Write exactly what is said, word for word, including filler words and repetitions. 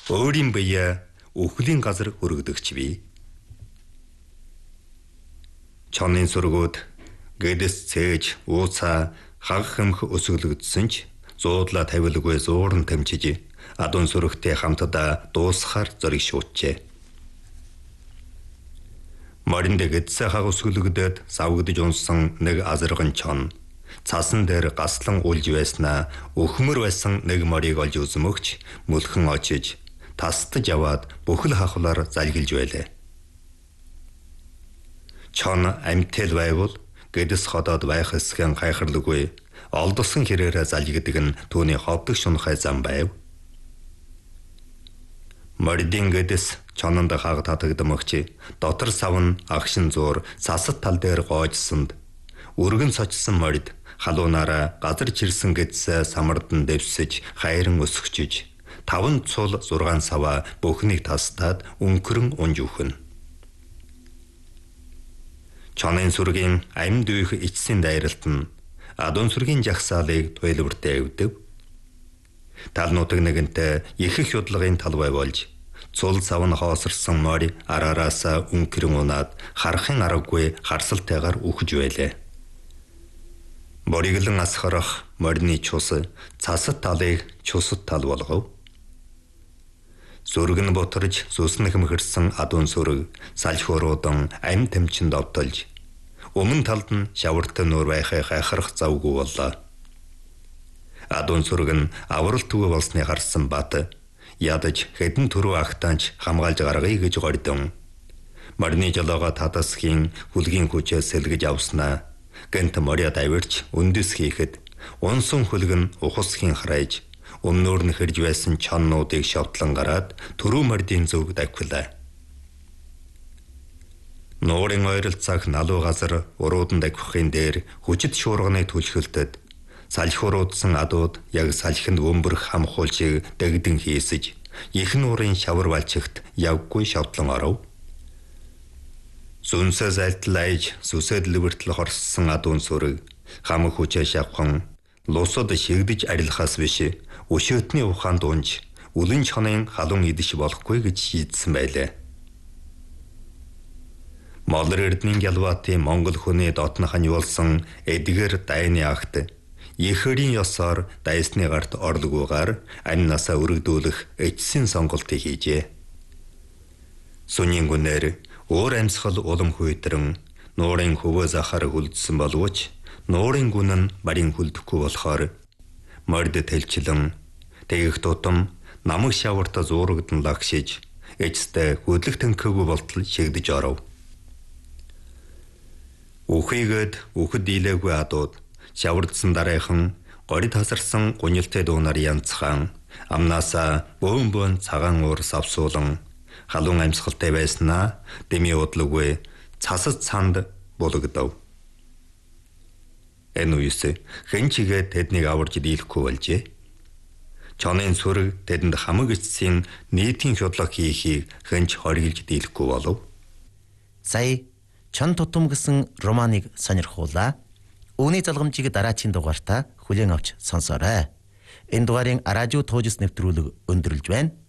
өөрийн бие өхлийн газар өргөдөгч бий. Чонын сургууд гэдэс цээж ууцаа хагах хэмх өсөглөгдсөн ч зуудла тавилгүй зуурн тэмчиж адун сүрэгтэй хамтдаа дуусахаар зориг шууджээ. Моринд гэдсэ хаг өсгөлөгдөд савгдж унсан нэг азарган чон цасан дээр гаслан улж байснаа өхмөр байсан нэг морийг олж үзмөгч мөлхөн очиж тастаж аваад бүхэл хахлаар залгилж байлаа. Чон амьтэл байвал гэдэс ходоод байх эсхэн хайхарлгүй олдсон хэрээрээ залгидаг нь түүний ховдөг шунхай зам байв. Моридын гэдэс чононд хаг татагдмагч дотор савн агшин зуур сасад тал дээр гоожсонд өргөн сочсон морид халуунаараа газар чирсэн гэдсээ самардан дэвсэж хайран өсгчиж таван цул зургаан саваа бүхнийг тастаад өнгөрөн унж үхэн. Чонын сүргийн амьд үйх ичсэн дайралт нь адун сүргийн жагсаалыг туйлбартай өвдөв. Тал нутаг нэгэнтэй их их юдлагын талбай болж цул савн хоосорсон морь араараасаа өнгөрөн унаад харахын аргагүй харсалтайгаар үхэж байлаа. Бориглан асхарах морины чус цасад талыг чусад тал болгов. Сүргэн ботарж сүснэх мөхөрсөн адун сүрэг салхиуруудан амь тамчинд овтолж өмнө талд нь шавартай нуур байхыг хайхрах завгүй боллоо. Адун сүрэг нь аврал түгэ болсны харсан бат ядаж хэдэн түрүү агтаанч хамгаалж гаргая гэж гордон. Морины жолоогоо татасхийн хүлгийн хүчээс сэлгэж авснаа гэнт моря давирч үндэс хийхэд унсан хүлгэн ухасхийн харайж өмнөөр нь хэрж байсан чоннуудыг шавтлан гараад түрүү мордын зөв давхилаа. Нуурын ойролцоох налуу газар уруудан давхихын дээр хүчит шуурганы түлхэлтэд салхиуруудсан адууд яг салхинд өмбөрх хамхуулчийг дэгдэн хийсэж их нуурын шавар балчигт явгүй шавтлан оров. Сүнсээ зайлтал айж сүсэд лүвэртэл хорссон адуун сүрэг хам хүчээ шавхан лусад шигдэж арилхаас биш өшөөтний ухаанд унж үлэн чонын халуун идэш болохгүй гэж шийдсэн байлаа. Молор эрдэнийн Гялбаатын Монгол хүний дотнохын юулсан эдгэр дайны агт ихэрийн ёсоор дайсны гарт орлогуугаар амнасаа өргөдүүлэх эцсийн сонголтыг хийжээ. Сүнийн гүнээр өөр амьсгал улам хүйтрэн нуурын хөвөө захаар хүлдсэн боловч нуурын гүн нь барин хүлдэхгүй болохоор морд тэлчлэн тэгэх тутам намаг шаварта зуурагдан лагшиж эцтэй хөдлөх тэнхээгүй болтол шигдэж оров. Үхийгэд үхэд дийлээгүй адууд шавардсан дараахан гори тасарсан гунилтай дуунаар янцхан амнаасаа бөөн бөөн цагаан уур савсуулан халуун амьсгалтай байснаа дэми удлгүй цасад цанд булагдав. Энэ үеэс хэн чигээ тэднийг аварж дийлэхгүй болжээ. Чонын сүрэг тэдэнд хамаг эцсийн нийтийн хөдлөх хийхийг хэнч хоригилж дийлэхгүй болов. Сая Чон тутам гэсэн романыг сонирхуулаа. Үүний залгамжийг дараачийн дугаартаа хүлээн авч сонсоорой. Энэ дугаарын радио тоожс нэвтрүүлэг өндөрлж байна.